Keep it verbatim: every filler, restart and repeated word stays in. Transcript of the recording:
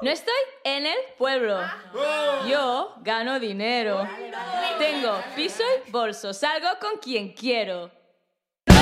No estoy en el pueblo. Yo gano dinero. Tengo piso y bolso. Salgo con quien quiero.